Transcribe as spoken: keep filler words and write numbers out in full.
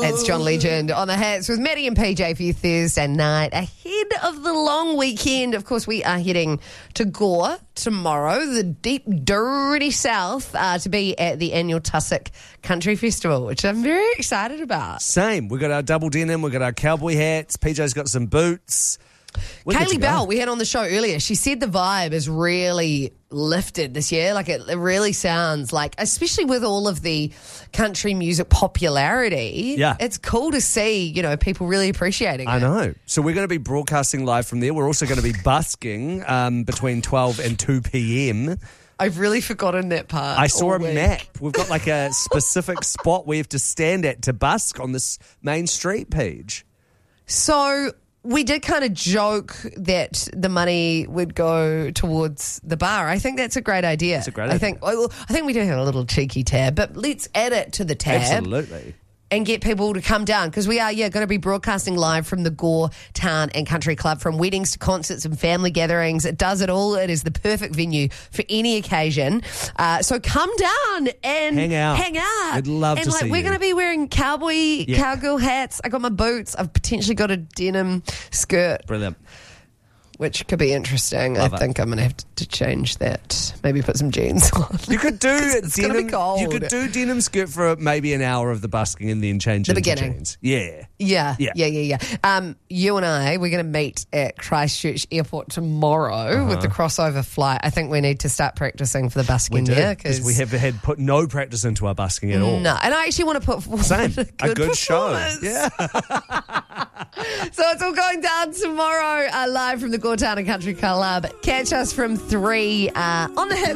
It's John Legend on the Hats with Maddie and P J for your Thursday night. Ahead of the long weekend, of course, we are heading to Gore tomorrow, the deep, dirty south, uh, to be at the annual Tussock Country Festival, which I'm very excited about. Same. We've got our double denim, we've got our cowboy hats, P J's got some boots. We're good to Kaylee go. Bell, we had on the show earlier, she said the vibe is really lifted this year. Like it, it really sounds like, especially with all of the country music popularity, Yeah. it's cool to see, you know, people really appreciating I it. know. So we're going to be broadcasting live from there. We're also going to be busking um, between twelve and two p.m. I've really forgotten that part. I saw all a week. map. We've got like a specific spot we have to stand at to busk on this main street page. So we did kind of joke that the money would go towards the bar. I think that's a great idea. It's a great I idea. think well, I think we do have a little cheeky tab, but let's add it to the tab. Absolutely. And get people to come down because we are, yeah, going to be broadcasting live from the Gore Town and Country Club, from weddings to concerts and family gatherings. It does it all. It is the perfect venue for any occasion. Uh, so come down and Hang out. Hang out. We'd love and to like, see we're you. going to be wearing cowboy, Yeah. cowgirl hats. I got my boots. I've potentially got a denim skirt, Brilliant. which could be interesting. Love I it. think I'm going to have to change that. Maybe put some jeans on. You could do It's denim. gonna be cold. You could do denim skirt for maybe an hour of the busking and then change The into beginning. jeans. Yeah. Yeah, Yeah. yeah, yeah, yeah. Um, you and I, we're going to meet at Christchurch Airport tomorrow Uh-huh. with the crossover flight. I think we need to start practicing for the We busking do. there Because we have had put no practice into our busking at all. no, and I actually want to put forward Same. a A good show. performance. Yeah. So it's all going down tomorrow, uh, live from the Gore Town and Country Club. Catch us from three uh, on the Hit